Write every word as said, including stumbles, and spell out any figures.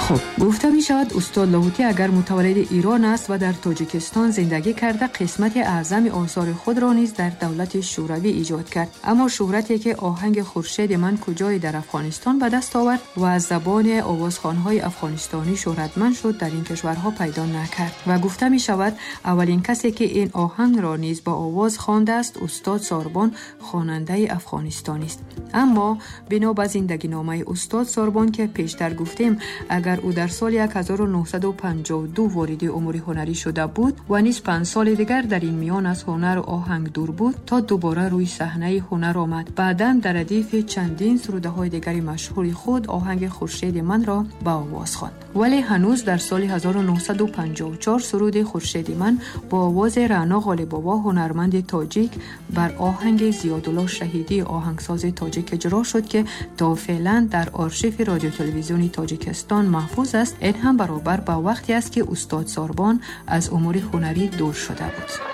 خب گفته می شود استاد لاهوتی اگر متولد ایران است و در تاجیکستان زندگی کرده، قسمت اعظم آثار خود را نیز در دولت شوروی ایجاد کرد، اما شهرتی که آهنگ خورشید من کجای در افغانستان به دست آورد و از زبان آوازخوان‌های افغانستانی شهرتمند شد در این کشورها پیدا نکرد. و گفته می شود اولین کسی که این آهنگ را نیز با آواز خوانده است استاد ساربان، خواننده افغانستانی است. اما بنا به زندگی نامه استاد ساربان که پیشتر گفتیم، اگر او در سال هزار و نهصد و پنجاه و دو وارد امور هنری شده بود و نیز پنج سال دیگر در این میان از هنر و آهنگ دور بود تا دوباره روی صحنه هنر آمد. بعداً در ردیف چندین سروده های دیگری مشهور خود آهنگ خورشید من را به آواز خواند. ولی هنوز در سال هزار و نهصد و پنجاه و چهار سرود خورشید من با آواز رعنا غالب‌آوا هنرمند تاجیک بر آهنگ زیادالله شهیدی آهنگساز تاجیک اجرا شد که تا فعلا در آرشیو رادیو تلویزیون تاجیکستان محفوظ است. این هم برابر با وقتی است که استاد ساربان از امور هنری دور شده بود.